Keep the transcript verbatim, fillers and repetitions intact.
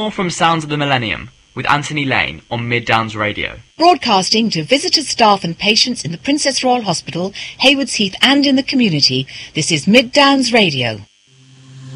more from Sounds of the Millennium with Anthony Lane on Mid Downs Radio. Broadcasting to visitors, staff and patients in the Princess Royal Hospital, Haywards Heath and in the community, this is Mid Downs Radio.